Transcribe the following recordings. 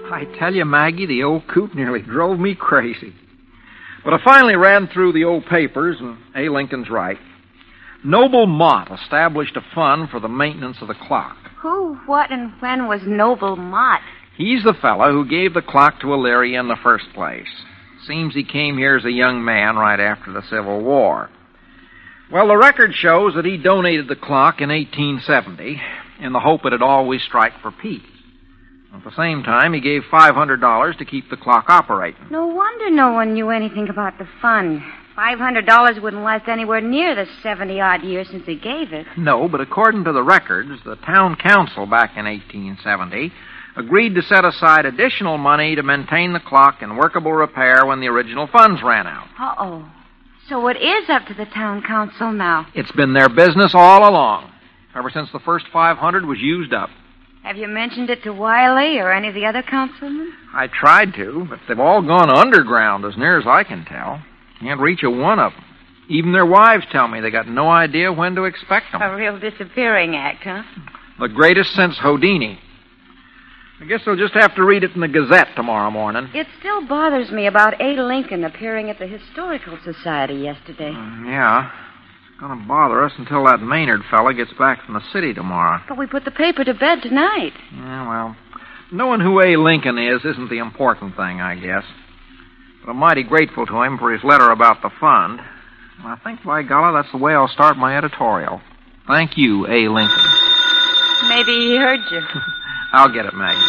I tell you, Maggie, the old coot nearly drove me crazy. But I finally ran through the old papers, and A. Lincoln's right. Noble Mott established a fund for the maintenance of the clock. Who, what, and when was Noble Mott? He's the fellow who gave the clock to Elyria in the first place. Seems he came here as a young man right after the Civil War. Well, the record shows that he donated the clock in 1870 in the hope it'd always strike for peace. At the same time, he gave $500 to keep the clock operating. No wonder no one knew anything about the fund. $500 wouldn't last anywhere near the 70-odd years since he gave it. No, but according to the records, the town council back in 1870 agreed to set aside additional money to maintain the clock in workable repair when the original funds ran out. Uh-oh. So it is up to the town council now. It's been their business all along, ever since the first $500 was used up. Have you mentioned it to Wiley or any of the other councilmen? I tried to, but they've all gone underground as near as I can tell. Can't reach a one of them. Even their wives tell me they got no idea when to expect them. A real disappearing act, huh? The greatest since Houdini. I guess they'll just have to read it in the Gazette tomorrow morning. It still bothers me about A. Lincoln appearing at the Historical Society yesterday. Yeah. It's going to bother us until that Maynard fella gets back from the city tomorrow. But we put the paper to bed tonight. Yeah, well, knowing who A. Lincoln is isn't the important thing, I guess. But I'm mighty grateful to him for his letter about the fund. And I think, by golly, that's the way I'll start my editorial. Thank you, A. Lincoln. Maybe he heard you. I'll get it, Maggie.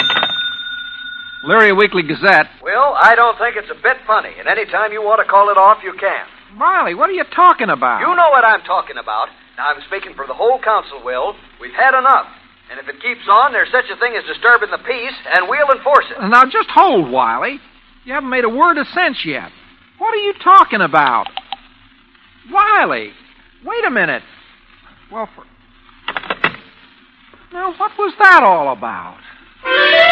Elyria Weekly Gazette. Will, I don't think it's a bit funny, and any time you want to call it off, you can. Riley, what are you talking about? You know what I'm talking about. Now, I'm speaking for the whole council, Will. We've had enough. And if it keeps on, there's such a thing as disturbing the peace, and we'll enforce it. Now, just hold, Wiley. You haven't made a word of sense yet. What are you talking about? Wiley, wait a minute. Well, now, what was that all about?